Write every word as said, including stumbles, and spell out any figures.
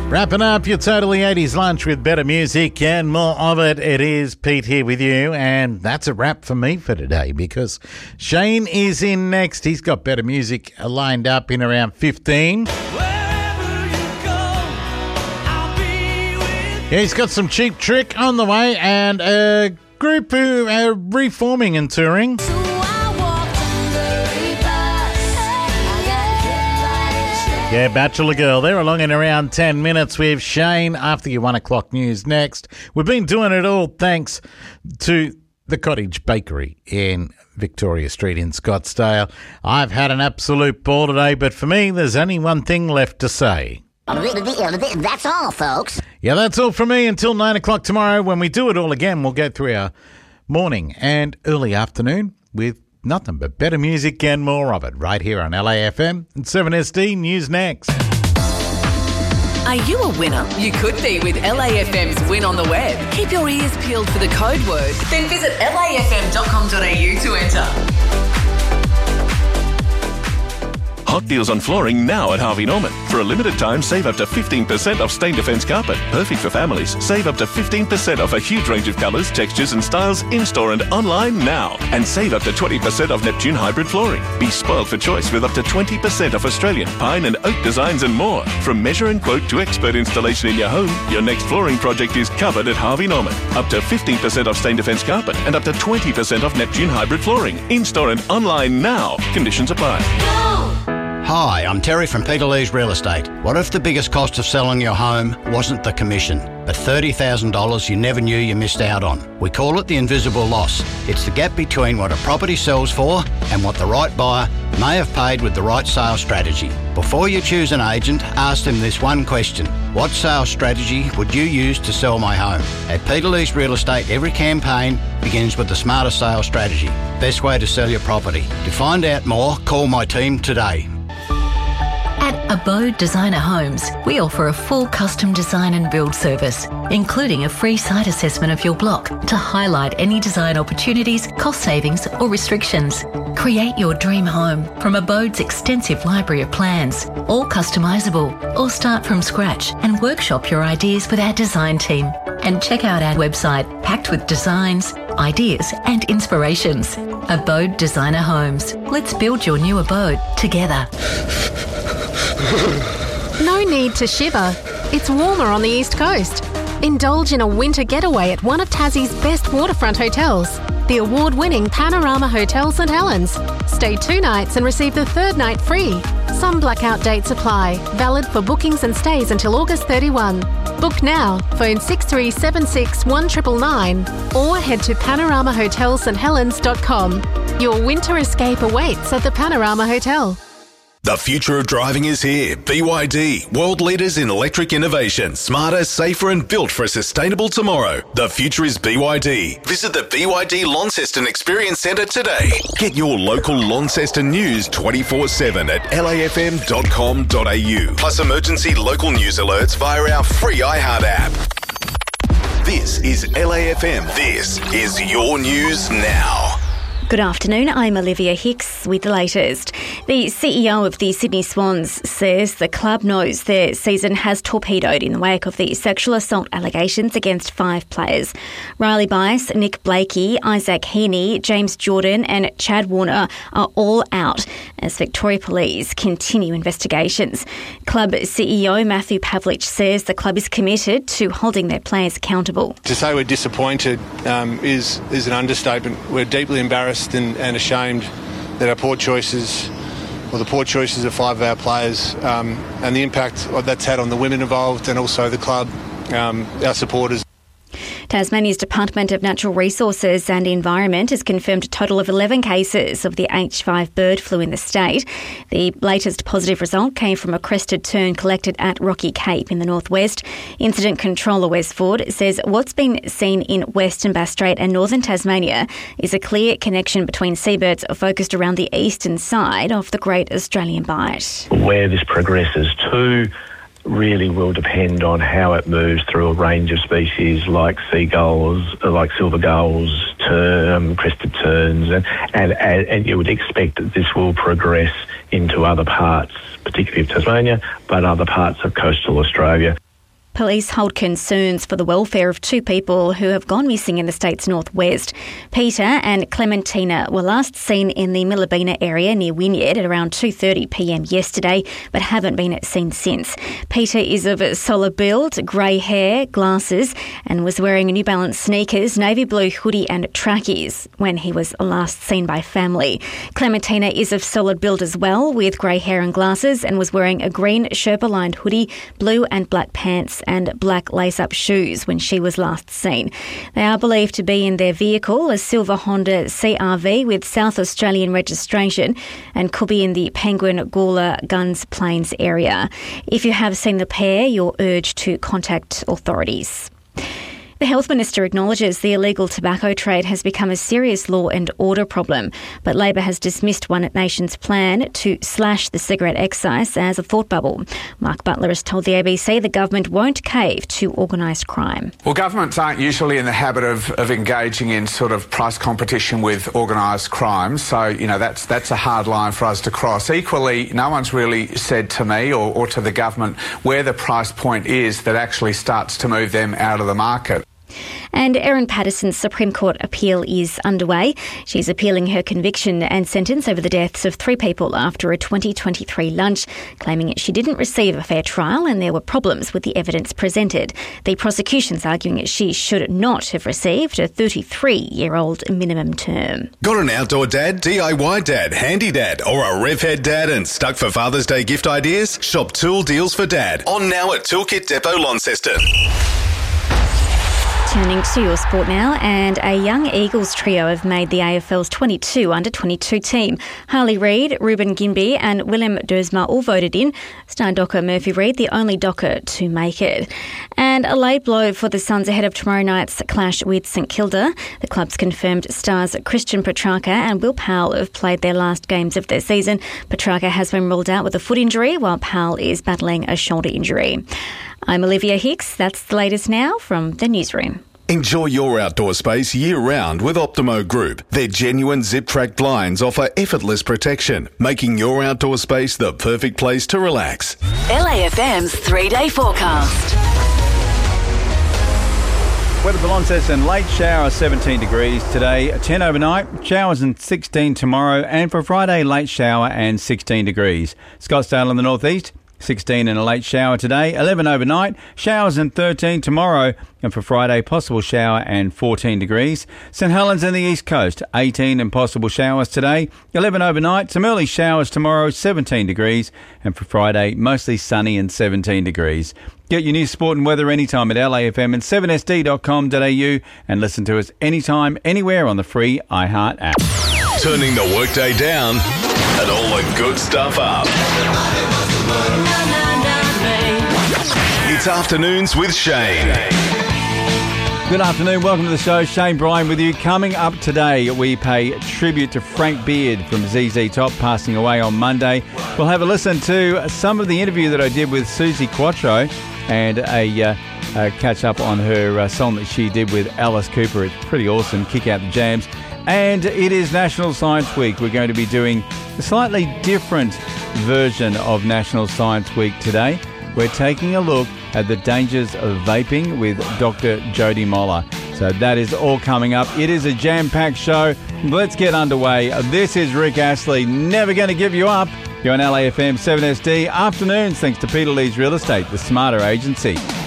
Wrapping up your Totally eighties lunch with better music and more of it. It is Pete here with you, and that's a wrap for me for today because Shane is in next. He's got better music lined up in around fifteen. Yeah, he's got some Cheap Trick on the way and a group who are reforming and touring. Yeah, Bachelor Girl. They're along in around ten minutes with Shane after your one o'clock news next. We've been doing it all thanks to the Cottage Bakery in Victoria Street in Scottsdale. I've had an absolute ball today, but for me, there's only one thing left to say. That's all, folks. Yeah, that's all from me until nine o'clock tomorrow. When we do it all again, we'll go through our morning and early afternoon with nothing but better music and more of it right here on L A F M and seven S D News next. Are you a winner? You could be with L A F M's Win on the Web. Keep your ears peeled for the code word. Then visit L A F M dot com dot A U to enter. Hot deals on flooring now at Harvey Norman. For a limited time, save up to fifteen percent off Stain Defence carpet. Perfect for families. Save up to fifteen percent off a huge range of colours, textures and styles in-store and online now. And save up to twenty percent off Neptune hybrid flooring. Be spoiled for choice with up to twenty percent off Australian, pine and oak designs and more. From measure and quote to expert installation in your home, your next flooring project is covered at Harvey Norman. Up to fifteen percent off Stain Defence carpet and up to twenty percent off Neptune hybrid flooring. In-store and online now. Conditions apply. Go! Hi, I'm Terry from Peter Lee's Real Estate. What if the biggest cost of selling your home wasn't the commission, but thirty thousand dollars you never knew you missed out on? We call it the invisible loss. It's the gap between what a property sells for and what the right buyer may have paid with the right sales strategy. Before you choose an agent, ask them this one question. What sales strategy would you use to sell my home? At Peter Lee's Real Estate, every campaign begins with the smarter sales strategy. Best way to sell your property. To find out more, call my team today. At Abode Designer Homes, we offer a full custom design and build service, including a free site assessment of your block to highlight any design opportunities, cost savings or restrictions. Create your dream home from Abode's extensive library of plans, all customisable, or start from scratch and workshop your ideas with our design team. And check out our website packed with designs, ideas and inspirations. Abode Designer Homes. Let's build your new abode together. No need to shiver. It's warmer on the East Coast. Indulge in a winter getaway at one of Tassie's best waterfront hotels, the award-winning Panorama Hotel St Helens. Stay two nights and receive the third night free. Some blackout dates apply. Valid for bookings and stays until August thirty-first. Book now. Phone six three seven six one nine nine nine or head to panorama hotel st helens dot com. Your winter escape awaits at the Panorama Hotel. The future of driving is here. B Y D, world leaders in electric innovation. Smarter, safer and built for a sustainable tomorrow. The future is B Y D. Visit the B Y D Launceston Experience Centre today. Get your local Launceston news twenty-four seven at L A F M dot com dot A U. Plus emergency local news alerts via our free iHeart app. This is L A F M. This is your news now. Good afternoon, I'm Olivia Hicks with the latest. The C E O of the Sydney Swans says the club knows their season has torpedoed in the wake of the sexual assault allegations against five players. Riley Bice, Nick Blakey, Isaac Heaney, James Jordan and Chad Warner are all out as Victoria Police continue investigations. Club C E O Matthew Pavlich says the club is committed to holding their players accountable. To say we're disappointed um, is, is an understatement. We're deeply embarrassed And, and ashamed that our poor choices, or the poor choices of five of our players, um, and the impact that's had on the women involved and also the club, um, our supporters. Tasmania's Department of Natural Resources and Environment has confirmed a total of eleven cases of the H five bird flu in the state. The latest positive result came from a crested tern collected at Rocky Cape in the northwest. Incident Controller Wes Ford says what's been seen in Western Bass Strait and northern Tasmania is a clear connection between seabirds focused around the eastern side of the Great Australian Bight. Where this progresses to really will depend on how it moves through a range of species like seagulls, like silver gulls, term, crested terns, and, and, and you would expect that this will progress into other parts, particularly of Tasmania, but other parts of coastal Australia. Police hold concerns for the welfare of two people who have gone missing in the state's northwest. Peter and Clementina were last seen in the Millabina area near Wynyard at around two thirty p m yesterday, but haven't been seen since. Peter is of a solid build, grey hair, glasses, and was wearing New Balance sneakers, navy blue hoodie and trackies when he was last seen by family. Clementina is of solid build as well, with grey hair and glasses, and was wearing a green Sherpa-lined hoodie, blue and black pants and black lace-up shoes when she was last seen. They are believed to be in their vehicle, a silver Honda C R V with South Australian registration, and could be in the Penguin Gawler Guns Plains area. If you have seen the pair, you're urged to contact authorities. The Health Minister acknowledges the illegal tobacco trade has become a serious law and order problem, but Labor has dismissed One Nation's plan to slash the cigarette excise as a thought bubble. Mark Butler has told the A B C the government won't cave to organised crime. Well, governments aren't usually in the habit of, of engaging in sort of price competition with organised crime, so, you know, that's that's a hard line for us to cross. Equally, no one's really said to me or, or to the government where the price point is that actually starts to move them out of the market. And Erin Patterson's Supreme Court appeal is underway. She's appealing her conviction and sentence over the deaths of three people after a twenty twenty-three lunch, claiming she didn't receive a fair trial and there were problems with the evidence presented. The prosecution's arguing she should not have received a thirty-three-year-old minimum term. Got an outdoor dad, D I Y dad, handy dad, or a revhead dad and stuck for Father's Day gift ideas? Shop Tool Deals for Dad. On now at Toolkit Depot Launceston. Turning to your sport now, and a young Eagles trio have made the A F L's twenty-two under twenty-two team. Harley Reid, Ruben Ginbey and Willem Dersma all voted in. Star Docker Murphy Reid, the only Docker to make it. And a late blow for the Suns ahead of tomorrow night's clash with St Kilda. The club's confirmed stars Christian Petrarca and Will Powell have played their last games of their season. Petrarca has been ruled out with a foot injury, while Powell is battling a shoulder injury. I'm Olivia Hicks. That's the latest now from the newsroom. Enjoy your outdoor space year-round with Optimo Group. Their genuine zip-track blinds offer effortless protection, making your outdoor space the perfect place to relax. L A F M's three-day forecast. Weather for Launceston, late shower, seventeen degrees today, ten overnight, showers and sixteen tomorrow, and for Friday, late shower and sixteen degrees. Scottsdale in the northeast, sixteen and a late shower today, eleven overnight, showers and thirteen tomorrow, and for Friday, possible shower and fourteen degrees. St Helens in the east coast, eighteen and possible showers today, eleven overnight, some early showers tomorrow, seventeen degrees, and for Friday, mostly sunny and seventeen degrees. Get your news, sport and weather anytime at L A F M and seven S D dot com dot A U and listen to us anytime, anywhere on the free iHeart app. Turning the workday down and all the good stuff up. It's Afternoons with Shane. Good afternoon, welcome to the show. Shane Bryan with you. Coming up today, we pay tribute to Frank Beard from Z Z Top, passing away on Monday. We'll have a listen to some of the interview that I did with Susie Quattro and a, uh, a catch up on her uh, song that she did with Alice Cooper. It's pretty awesome. Kick out the jams. And it is National Science Week. We're going to be doing a slightly different version of National Science Week today. We're taking a look at the dangers of vaping with Doctor Jody Moller. So that is all coming up. It is a jam-packed show. Let's get underway. This is Rick Astley, never going to give you up. You're on L A F M seven S D. Afternoons, thanks to Peter Lee's Real Estate, the smarter agency.